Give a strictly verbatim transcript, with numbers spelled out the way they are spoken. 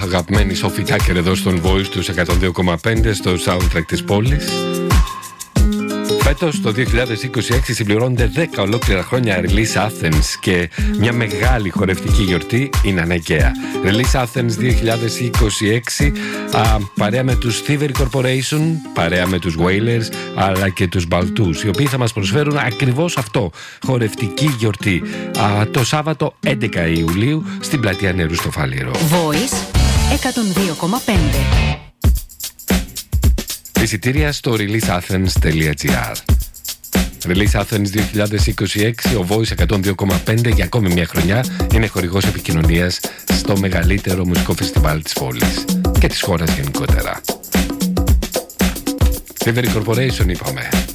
αγαπημένη Sophie Tucker εδώ στον Voice τους εκατόν δύο κόμμα πέντε στο soundtrack της πόλης. Φέτος, το δύο χιλιάδες είκοσι έξι, συμπληρώνονται δέκα ολόκληρα χρόνια Release Athens και μια μεγάλη χορευτική γιορτή είναι αναγκαία. Release Athens δύο χιλιάδες είκοσι έξι, α, παρέα με τους Thievery Corporation, παρέα με τους Wailers, αλλά και τους Baltus, οι οποίοι θα μας προσφέρουν ακριβώς αυτό, χορευτική γιορτή, α, το Σάββατο έντεκα Ιουλίου στην Πλατεία Νερού στο Φάληρο. Voice εκατόν δύο κόμμα πέντε. Εισιτήρια στο release athens τελεία gr. Release Athens δύο χιλιάδες είκοσι έξι, ο Voice εκατόν δύο κόμμα πέντε για ακόμη μια χρονιά είναι χορηγός επικοινωνίας στο μεγαλύτερο μουσικό φεστιβάλ της πόλης και της χώρας γενικότερα. Thievery Corporation είπαμε.